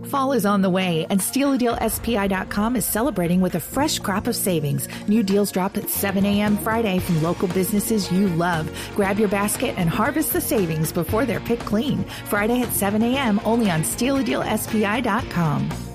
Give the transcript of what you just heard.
Fall is on the way, and SteelADealSPI.com is celebrating with a fresh crop of savings. New deals drop at 7 a.m. Friday from local businesses you love. Grab your basket and harvest the savings before they're picked clean. Friday at 7 a.m. only on SteelADealSPI.com.